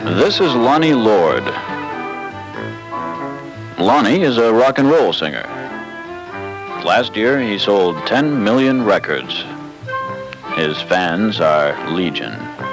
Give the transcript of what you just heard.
This is Lonnie Lord. Lonnie is a rock and roll singer. Last year, he sold 10 million records. His fans are legion.